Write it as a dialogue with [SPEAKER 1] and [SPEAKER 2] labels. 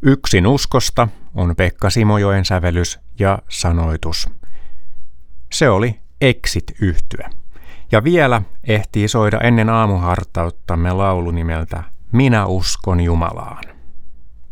[SPEAKER 1] Yksin uskosta on Pekka Simojoen sävellys ja sanoitus. Se oli Exit-yhtye. Ja vielä ehtii soida ennen aamuhartauttamme laulu nimeltä Minä uskon Jumalaan.